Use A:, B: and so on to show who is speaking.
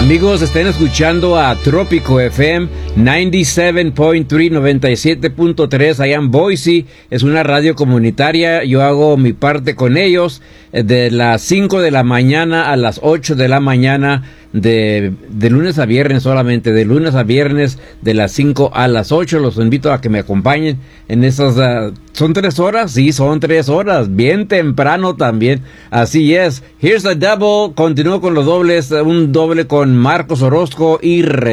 A: Amigos, estén escuchando a Trópico FM 97.3, 97.3 allá en Boise. Es una radio comunitaria. Yo hago mi parte con ellos de las 5 de la mañana a las 8 de la mañana. De lunes a viernes solamente, de lunes a viernes de las 5 a las 8. Los invito a que me acompañen en esas... ¿Son 3 horas? Sí, son 3 horas, bien temprano también. Así es. Here's a double. Continúo con los dobles, un doble con Marcos Orozco y